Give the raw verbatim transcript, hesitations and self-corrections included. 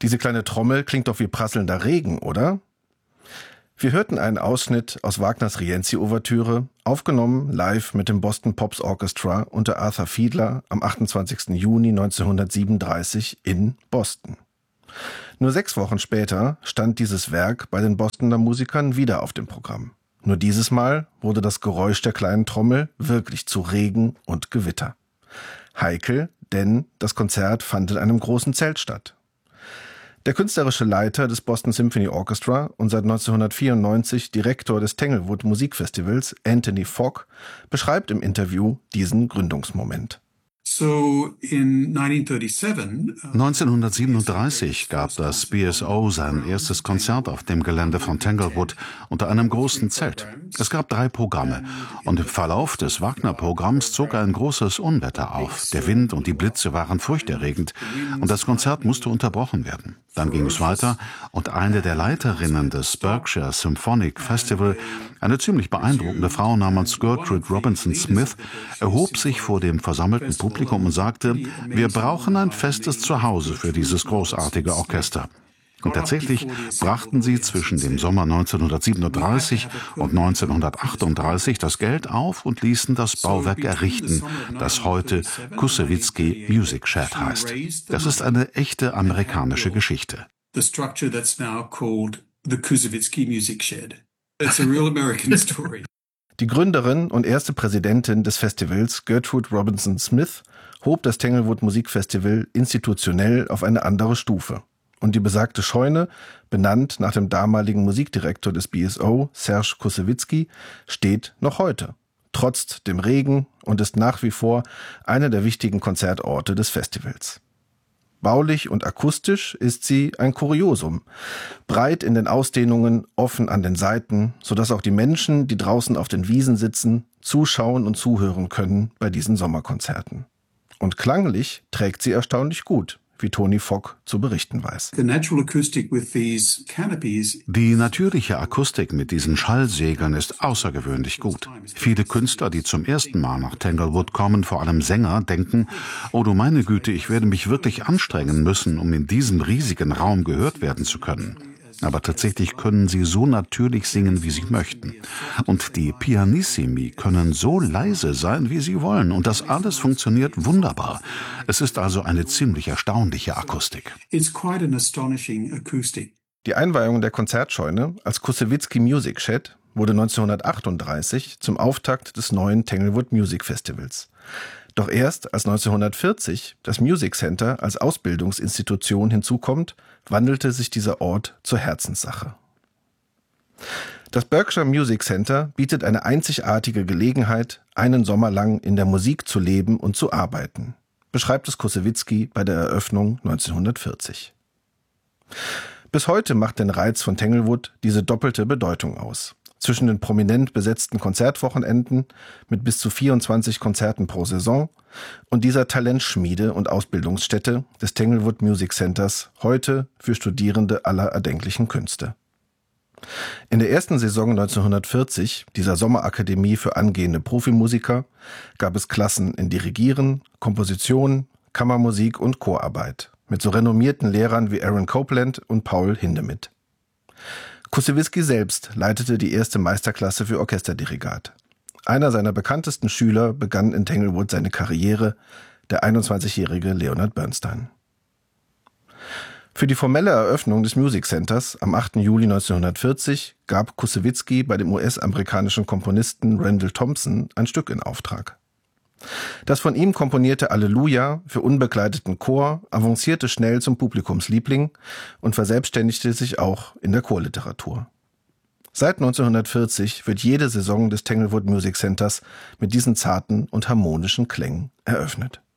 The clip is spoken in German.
Diese kleine Trommel klingt doch wie prasselnder Regen, oder? Wir hörten einen Ausschnitt aus Wagners Rienzi-Ouvertüre, aufgenommen live mit dem Boston Pops Orchestra unter Arthur Fiedler am achtundzwanzigsten Juni neunzehnhundertsiebenunddreißig in Boston. Nur sechs Wochen später stand dieses Werk bei den Bostoner Musikern wieder auf dem Programm. Nur dieses Mal wurde das Geräusch der kleinen Trommel wirklich zu Regen und Gewitter. Heikel, denn das Konzert fand in einem großen Zelt statt. Der künstlerische Leiter des Boston Symphony Orchestra und seit neunzehnhundertvierundneunzig Direktor des Tanglewood Musikfestivals, Anthony Fogg, beschreibt im Interview diesen Gründungsmoment. neunzehnhundertsiebenunddreißig gab das B S O sein erstes Konzert auf dem Gelände von Tanglewood unter einem großen Zelt. Es gab drei Programme und im Verlauf des Wagner-Programms zog ein großes Unwetter auf. Der Wind und die Blitze waren furchterregend und das Konzert musste unterbrochen werden. Dann ging es weiter und eine der Leiterinnen des Berkshire Symphonic Festival, eine ziemlich beeindruckende Frau namens Gertrude Robinson Smith, erhob sich vor dem versammelten Publikum und sagte, wir brauchen ein festes Zuhause für dieses großartige Orchester. Und tatsächlich brachten sie zwischen dem Sommer neunzehnhundertsiebenunddreißig und neunzehnhundertachtunddreißig das Geld auf und ließen das Bauwerk errichten, das heute Kusewicki Music Shed heißt. Das ist eine echte amerikanische Geschichte. The structure that's now called the Kusewicki Music Shed. It's a real American story. Die Gründerin und erste Präsidentin des Festivals, Gertrude Robinson Smith, hob das Tanglewood Musikfestival institutionell auf eine andere Stufe. Und die besagte Scheune, benannt nach dem damaligen Musikdirektor des B S O, Serge Kusewicki, steht noch heute, trotz dem Regen, und ist nach wie vor einer der wichtigen Konzertorte des Festivals. Baulich und akustisch ist sie ein Kuriosum. Breit in den Ausdehnungen, offen an den Seiten, sodass auch die Menschen, die draußen auf den Wiesen sitzen, zuschauen und zuhören können bei diesen Sommerkonzerten. Und klanglich trägt sie erstaunlich gut, wie Tony Fogg zu berichten weiß. Die natürliche Akustik mit diesen Schallsegeln ist außergewöhnlich gut. Viele Künstler, die zum ersten Mal nach Tanglewood kommen, vor allem Sänger, denken, oh du meine Güte, ich werde mich wirklich anstrengen müssen, um in diesem riesigen Raum gehört werden zu können. Aber tatsächlich können sie so natürlich singen, wie sie möchten. Und die Pianissimi können so leise sein, wie sie wollen. Und das alles funktioniert wunderbar. Es ist also eine ziemlich erstaunliche Akustik. It's quite an astonishing acoustic. Die Einweihung der Konzertscheune als Kusewicki Music Shed wurde neunzehnhundertachtunddreißig zum Auftakt des neuen Tanglewood Music Festivals. Doch erst als neunzehnhundertvierzig das Music Center als Ausbildungsinstitution hinzukommt, wandelte sich dieser Ort zur Herzenssache. Das Berkshire Music Center bietet eine einzigartige Gelegenheit, einen Sommer lang in der Musik zu leben und zu arbeiten, beschreibt es Kusewicki bei der Eröffnung neunzehnhundertvierzig. Bis heute macht den Reiz von Tanglewood diese doppelte Bedeutung aus. Zwischen den prominent besetzten Konzertwochenenden mit bis zu vierundzwanzig Konzerten pro Saison und dieser Talentschmiede und Ausbildungsstätte des Tanglewood Music Centers, heute für Studierende aller erdenklichen Künste. In der ersten Saison neunzehnhundertvierzig, dieser Sommerakademie für angehende Profimusiker, gab es Klassen in Dirigieren, Komposition, Kammermusik und Chorarbeit mit so renommierten Lehrern wie Aaron Copland und Paul Hindemith. Kusewicki selbst leitete die erste Meisterklasse für Orchesterdirigat. Einer seiner bekanntesten Schüler begann in Tanglewood seine Karriere, der einundzwanzigjährige Leonard Bernstein. Für die formelle Eröffnung des Music Centers am achten Juli neunzehnhundertvierzig gab Kusewicki bei dem U S-amerikanischen Komponisten Randall Thompson ein Stück in Auftrag. Das von ihm komponierte Alleluja für unbegleiteten Chor avancierte schnell zum Publikumsliebling und verselbstständigte sich auch in der Chorliteratur. Seit neunzehnhundertvierzig wird jede Saison des Tanglewood Music Centers mit diesen zarten und harmonischen Klängen eröffnet.